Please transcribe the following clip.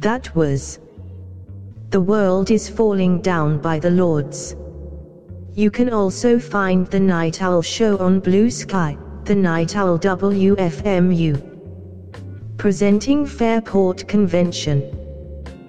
That was The World is Falling Down by the Lords. You can also find The Night Owl Show on Blue Sky, The Night Owl WFMU. Presenting Fairport Convention.